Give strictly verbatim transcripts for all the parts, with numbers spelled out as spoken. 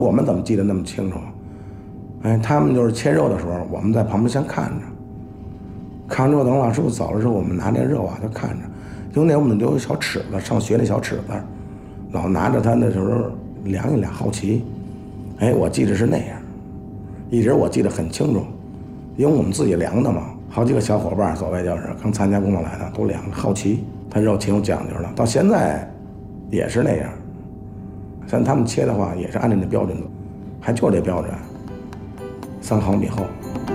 我们怎么记得那么清楚？哎，他们就是切肉的时候，我们在旁边先看着，看完之后等老师傅走了之后，我们拿那肉啊就看着，因为那我们都有小尺子，上学那小尺子，老拿着它那时候量一量，好奇。哎，我记得是那样，一直我记得很清楚，因为我们自己量的嘛，好几个小伙伴，所谓就是刚参加工作来的，都量好奇，他肉挺有讲究的，到现在也是那样。像他们切的话，也是按照那标准的，还就这标准，三毫米厚。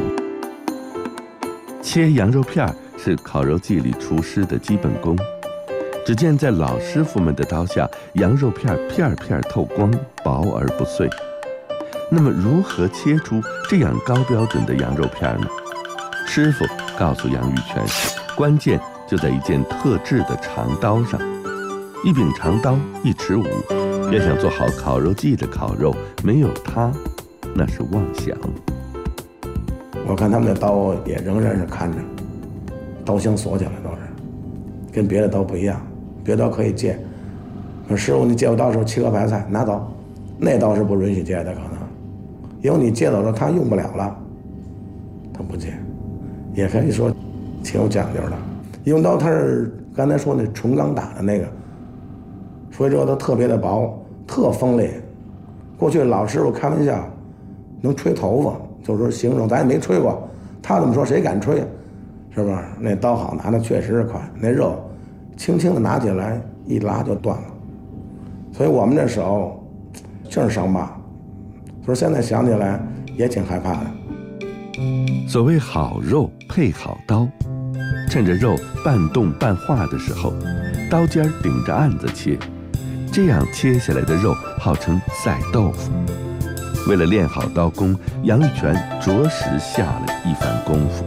切羊肉片是烤肉季里厨师的基本功。只见在老师傅们的刀下，羊肉片片片透光，薄而不碎。那么，如何切出这样高标准的羊肉片呢？师傅告诉杨玉泉，关键就在一件特制的长刀上。一柄长刀一尺五，要想做好烤肉季的烤肉，没有它，那是妄想。 我看他们的刀也仍然是看着，刀箱锁起来都是，跟别的刀不一样。别的刀可以借，师傅你借我刀的时候切个白菜拿走，那刀是不允许借的，可能，因为你借走了他用不了了，他不借，也可以说挺有讲究的。用刀它是刚才说那纯钢打的那个。所以说它特别的薄，特锋利。过去老师傅开玩笑，能吹头发，就是说形容，咱也没吹过，他这么说谁敢吹？是不是？那刀好拿的确实是快，那肉轻轻的拿起来一拉就断了。所以我们那手正是伤疤，所以现在想起来也挺害怕的。 所谓好肉配好刀，趁着肉半冻半化的时候，刀尖顶着案子切。这样切下来的肉号称赛豆腐。为了练好刀工，杨玉泉着实下了一番功夫。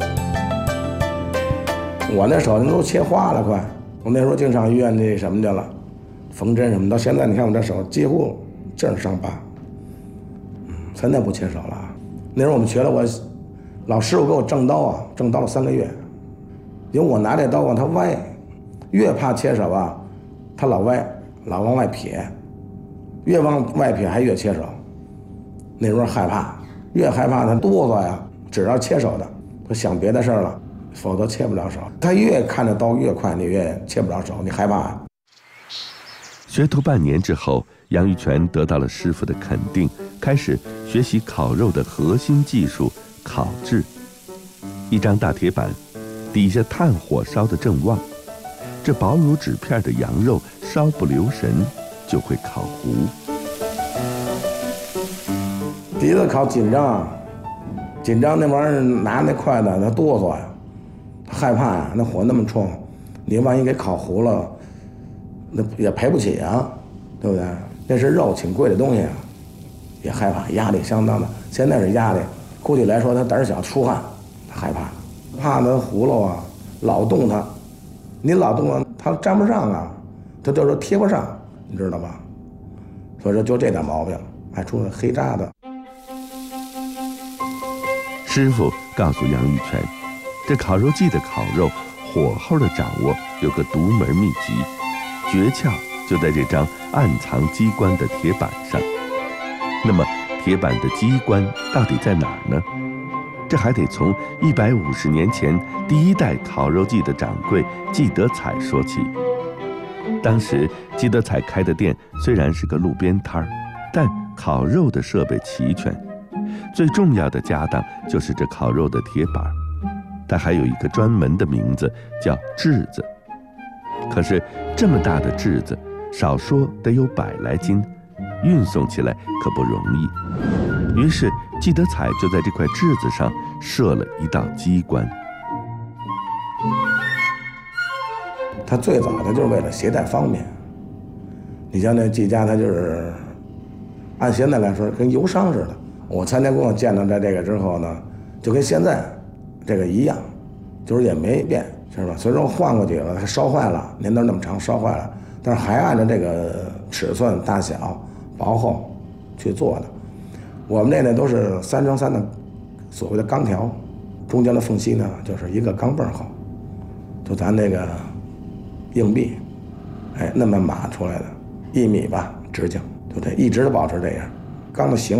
我那手都切花了，快！我那时候经常医院那什么去了，缝针什么。到现在你看我这手几乎正是伤疤。嗯，现在不切手了。那时候我们学了，我老师傅给我正刀啊，正刀了三个月，因为我拿这刀啊，它歪，越怕切手啊，它老歪。老往外撇，越往外撇还越切手。那时候害怕，越害怕他哆嗦呀，只要切手的，他想别的事儿了，否则切不了手。他越看着刀越快，你越切不了手，你害怕呀。 学徒半年之后，杨玉泉得到了师傅的肯定，开始学习烤肉的核心技术——烤制。一张大铁板，底下炭火烧得正旺，这薄如纸片的羊肉稍不留神就会烤糊。 第一次烤紧张，紧张那玩意儿拿那筷子他哆嗦呀，害怕呀，那火那么冲，你万一给烤糊了，那也赔不起啊，对不对？那是肉挺贵的东西啊，也害怕，压力相当的。现在是压力，估计来说他胆小出汗，他害怕，怕他糊了啊，老动它，你老动了它粘不上啊。他就是贴不上，你知道吧？所以说就这点毛病，还出了黑渣子。 师傅告诉杨玉泉，这烤肉季的烤肉火候的掌握有个独门秘籍，诀窍就在这张暗藏机关的铁板上。那么铁板的机关到底在哪儿呢？这还得从一百五十年前第一代烤肉季的掌柜季德彩说起。当时季德彩开的店虽然是个路边摊儿，但烤肉的设备齐全，最重要的家当就是这烤肉的铁板，它还有一个专门的名字叫炙子。可是这么大的炙子，少说得有百来斤，运送起来可不容易。于是季德彩就在这块炙子上设了一道机关。 它最早的就是为了携带方便。你像那季家，它就是按现在来说跟油商似的。我参加工作见到在这个之后呢，就跟现在这个一样，就是也没变，是吧？所以说换过去了，它烧坏了，年头那么长，烧坏了，但是还按照这个尺寸、大小、薄厚去做的。我们这呢都是三乘三的所谓的钢条，中间的缝隙呢就是一个钢镚厚，就咱那个硬币，哎，那么码出来的，一米吧直径，就得一直的保持这样。 杠子醒